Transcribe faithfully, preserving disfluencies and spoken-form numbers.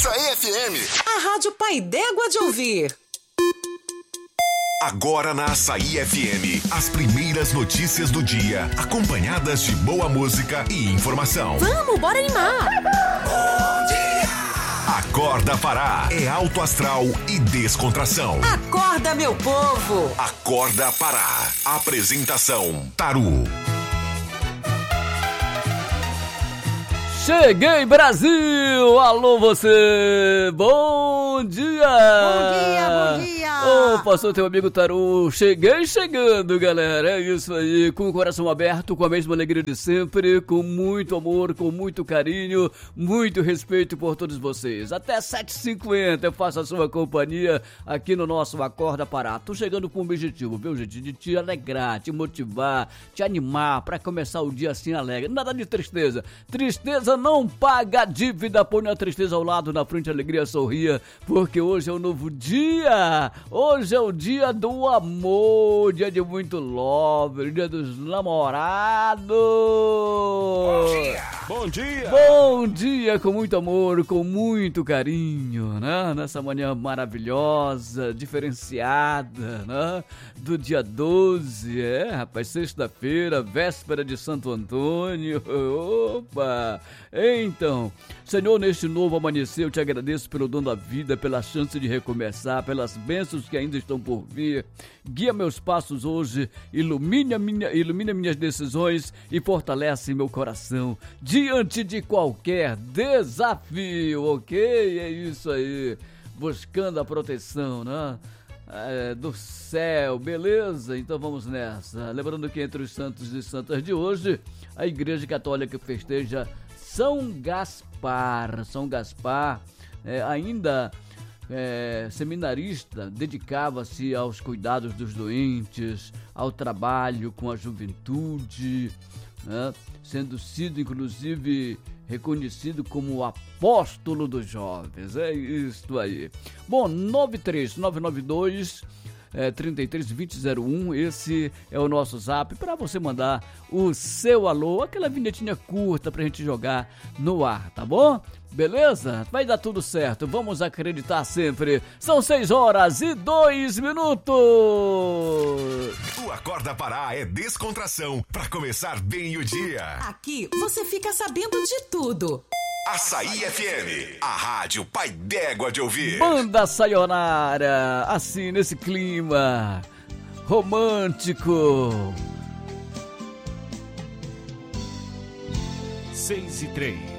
Açaí F M. A Rádio Pai d'Égua de ouvir. Agora na Açaí F M, as primeiras notícias do dia, acompanhadas de boa música e informação. Vamos, bora animar! Bom dia! Acorda Pará, é alto astral e descontração. Acorda, meu povo! Acorda Pará, apresentação Taru. Cheguei, Brasil! Alô, você! Bom dia! Bom dia, bom dia! Opa, sou teu amigo Taru. Cheguei chegando, galera. É isso aí, com o coração aberto, com a mesma alegria de sempre, com muito amor, com muito carinho, muito respeito por todos vocês. Até sete e cinquenta eu faço a sua companhia aqui no nosso Acorda Pará. Tô chegando com um objetivo, meu gente, de te alegrar, te motivar, te animar pra começar o dia assim alegre. Nada de tristeza. Tristeza não paga a dívida, põe a tristeza ao lado, na frente a alegria sorria, porque hoje é um novo dia, hoje é o dia do amor, dia de muito love, dia dos namorados. Bom dia! Bom dia! Bom dia, com muito amor, com muito carinho, né? Nessa manhã maravilhosa, diferenciada, né? Do dia doze, é, rapaz, sexta-feira, véspera de Santo Antônio. Opa! Então, Senhor, neste novo amanhecer, eu te agradeço pelo dom da vida, pela chance de recomeçar, pelas bênçãos que ainda estão por vir. Guia meus passos hoje, ilumina, minha, ilumina minhas decisões e fortalece meu coração diante de qualquer desafio, ok? É isso aí, buscando a proteção, né? É, do céu, beleza? Então vamos nessa. Lembrando que entre os santos e santas de hoje, a Igreja Católica festeja São Gaspar. São Gaspar, é, ainda é, seminarista, dedicava-se aos cuidados dos doentes, ao trabalho com a juventude, né? Sendo sido inclusive reconhecido como o apóstolo dos jovens. É isso aí. Bom, nove três nove nove dois É, trinta e três, vinte, zero um, esse é o nosso zap para você mandar o seu alô, aquela vinhetinha curta pra gente jogar no ar, tá bom? Beleza? Vai dar tudo certo, vamos acreditar sempre. São seis horas e dois minutos. O Acorda Pará é descontração pra começar bem o dia. Aqui você fica sabendo de tudo. Açaí F M, a rádio Pai d'Égua de ouvir. Banda Sayonara, assim nesse clima romântico. Seis e três.